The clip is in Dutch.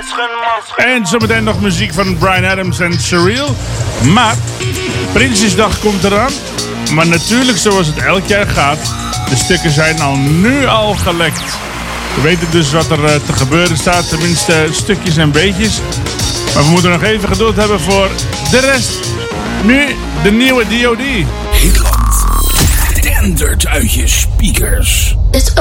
En zometeen nog muziek van Bryan Adams en Surreal. Maar Prinsjesdag komt eraan. Maar natuurlijk, zoals het elk jaar gaat, de stukken zijn nu al gelekt. We weten dus wat er te gebeuren staat, tenminste stukjes en beetjes. Maar we moeten nog even geduld hebben voor de rest. Nu de nieuwe D.O.D. Hitland dendert uit je speakers.